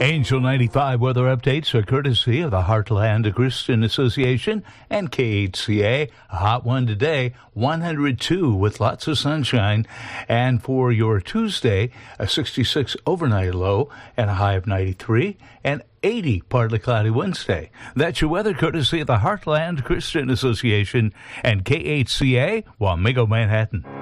Angel 95 weather updates are courtesy of the Heartland Christian Association and KHCA. A hot one today, 102 with lots of sunshine. And for your Tuesday, a 66 overnight low and a high of 93 and 80 partly cloudy Wednesday. That's your weather courtesy of the Heartland Christian Association and KHCA, Wamego, Manhattan.